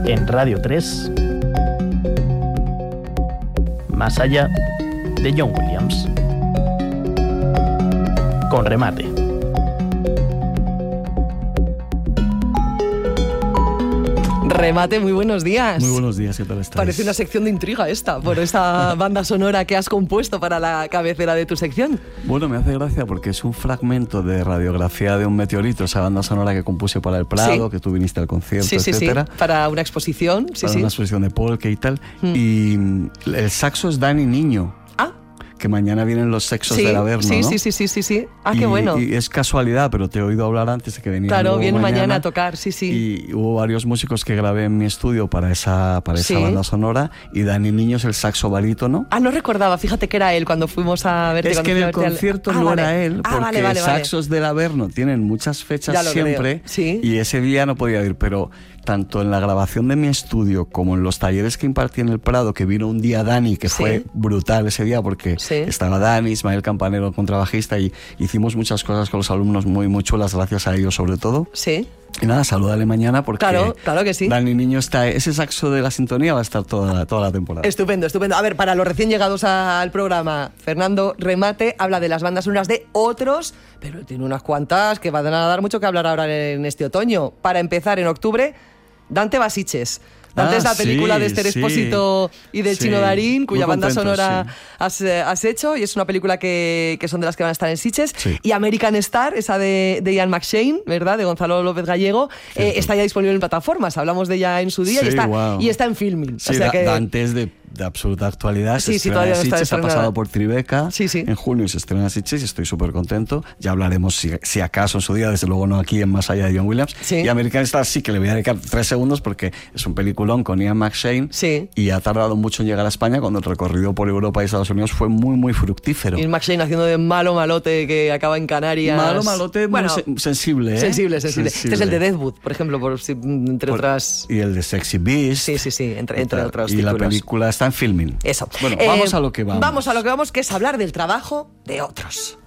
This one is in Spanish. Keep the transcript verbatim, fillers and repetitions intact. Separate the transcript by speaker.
Speaker 1: En Radio tres, Más allá de John Williams. Con remate.
Speaker 2: Remate, muy buenos días.
Speaker 3: Muy buenos días, ¿qué tal estás?
Speaker 2: Parece una sección de intriga esta, por esta banda sonora que has compuesto para la cabecera de tu sección.
Speaker 3: Bueno, me hace gracia porque es un fragmento de radiografía de un meteorito, esa banda sonora que compuse para el Prado, sí. que tú viniste al concierto,
Speaker 2: sí, sí,
Speaker 3: etcétera.
Speaker 2: Sí, para una exposición. Sí,
Speaker 3: para
Speaker 2: sí.
Speaker 3: una exposición de polka y tal. Mm. Y el saxo es Dani Niño. Que mañana vienen los sexos
Speaker 2: sí,
Speaker 3: del Averno,
Speaker 2: sí,
Speaker 3: ¿no?
Speaker 2: Sí, sí, sí, sí, sí. Ah,
Speaker 3: y,
Speaker 2: qué bueno.
Speaker 3: Y es casualidad, pero te he oído hablar antes de que venía.
Speaker 2: Claro, viene mañana,
Speaker 3: mañana
Speaker 2: a tocar, sí, sí.
Speaker 3: Y hubo varios músicos que grabé en mi estudio para esa, para esa
Speaker 2: sí.
Speaker 3: banda sonora, y Dani Niño es el saxo barítono.
Speaker 2: Ah, no recordaba, fíjate que era él cuando fuimos a verte.
Speaker 3: Es que en el concierto
Speaker 2: al...
Speaker 3: no
Speaker 2: ah, vale.
Speaker 3: era él, porque
Speaker 2: ah, vale, vale,
Speaker 3: saxos
Speaker 2: vale.
Speaker 3: del Averno tienen muchas fechas siempre,
Speaker 2: sí.
Speaker 3: y ese día no podía ir, pero tanto en la grabación de mi estudio como en los talleres que impartí en el Prado, que vino un día Dani, que
Speaker 2: sí.
Speaker 3: fue brutal ese día, porque
Speaker 2: sí.
Speaker 3: estaba Dani, Ismael Campanero, contrabajista, y hicimos muchas cosas con los alumnos muy, muy chulas, gracias a ellos sobre todo.
Speaker 2: Sí.
Speaker 3: Y nada, salúdale mañana porque
Speaker 2: claro, claro que sí.
Speaker 3: Dani Niño está, ese saxo de la sintonía va a estar toda la, toda la temporada.
Speaker 2: Estupendo, estupendo. A ver, para los recién llegados al programa, Fernando Remate habla de las bandas sonoras de otros, pero tiene unas cuantas que van a dar mucho que hablar ahora en este otoño. Para empezar, en octubre, Dante Basiches. Dante
Speaker 3: ah,
Speaker 2: es la película
Speaker 3: sí,
Speaker 2: de Esther
Speaker 3: sí,
Speaker 2: Expósito y del
Speaker 3: sí,
Speaker 2: Chino Darín, cuya banda
Speaker 3: contento,
Speaker 2: sonora
Speaker 3: sí.
Speaker 2: has, has hecho, y es una película que, que son de las que van a estar en Sitges.
Speaker 3: Sí.
Speaker 2: Y American Star, esa de, de Ian McShane, ¿verdad?, de Gonzalo López Gallego, eh, está ya disponible en plataformas. Hablamos de ella en su día,
Speaker 3: sí,
Speaker 2: y, está,
Speaker 3: wow.
Speaker 2: y está en Filmin.
Speaker 3: Sí,
Speaker 2: o sea
Speaker 3: da,
Speaker 2: que...
Speaker 3: Dante es de, de absoluta actualidad.
Speaker 2: Sí,
Speaker 3: se
Speaker 2: sí,
Speaker 3: estrena
Speaker 2: todavía
Speaker 3: en
Speaker 2: no está
Speaker 3: Sitges, ha
Speaker 2: estrenada.
Speaker 3: pasado por Tribeca
Speaker 2: sí, sí.
Speaker 3: en junio y se estrena en Sitges y estoy súper contento. Ya hablaremos, si, si acaso en su día, desde luego no aquí en Más allá de John Williams.
Speaker 2: Sí.
Speaker 3: Y American Star sí que le voy a dedicar tres segundos porque es un peliculón con Ian McShane.
Speaker 2: Sí.
Speaker 3: Y ha tardado mucho en llegar a España, cuando el recorrido por Europa y Estados Unidos fue muy, muy fructífero.
Speaker 2: Ian McShane haciendo de malo malote que acaba en Canarias.
Speaker 3: Malo malote,
Speaker 2: bueno,
Speaker 3: muy sensible, ¿eh?
Speaker 2: Sensible, sensible.
Speaker 3: sensible.
Speaker 2: Este es el de Deadwood, por ejemplo, por, entre por, otras...
Speaker 3: Y el de Sexy Beast.
Speaker 2: Sí, sí, sí, entre, entre otros
Speaker 3: y
Speaker 2: títulos.
Speaker 3: Y la película está en Filmin.
Speaker 2: Eso.
Speaker 3: Bueno,
Speaker 2: eh,
Speaker 3: vamos a lo que vamos.
Speaker 2: Vamos a lo que vamos, que es hablar del trabajo de otros.